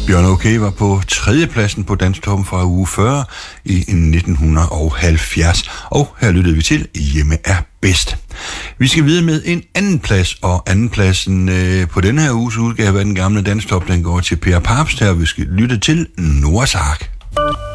Bjørn Okay var på 3. pladsen på Danstoppen fra uge 40 i 1970. Og her lyttede vi til Hjemme er bedst. Vi skal videre med en anden plads, og andenpladsen på denne her uges udgave af den gamle Danstop, den går til Per Papst her. Vi skal lytte til Noahs Ark.